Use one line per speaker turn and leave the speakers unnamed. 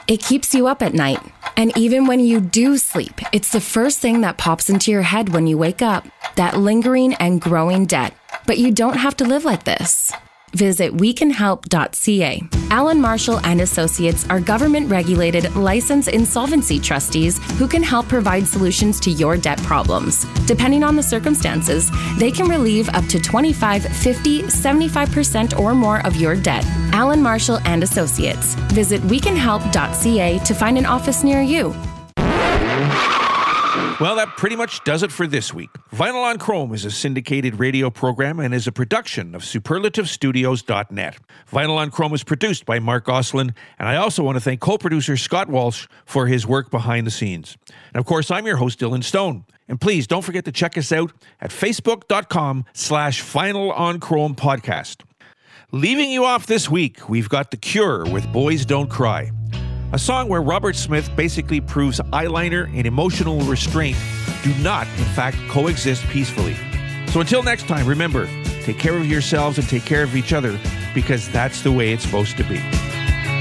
It keeps you up at night. And even when you do sleep, it's the first thing that pops into your head when you wake up. That lingering and growing debt. But you don't have to live like this. Visit wecanhelp.ca. Allen Marshall and Associates are government-regulated, licensed insolvency trustees who can help provide solutions to your debt problems. Depending on the circumstances, they can relieve up to 25, 50, 75% or more of your debt. Allen Marshall and Associates. Visit wecanhelp.ca to find an office near you.
Well, that pretty much does it for this week. Vinyl on Chrome is a syndicated radio program and is a production of superlativestudios.net. Vinyl on Chrome is produced by Mark Goslin, and I also want to thank co-producer Scott Walsh for his work behind the scenes. And of course, I'm your host, Dylan Stone. And please don't forget to check us out at facebook.com/Vinyl on Chrome podcast. Leaving you off this week, we've got The Cure with Boys Don't Cry. A song where Robert Smith basically proves eyeliner and emotional restraint do not, in fact, coexist peacefully. So until next time, remember, take care of yourselves and take care of each other, because that's the way it's supposed to be.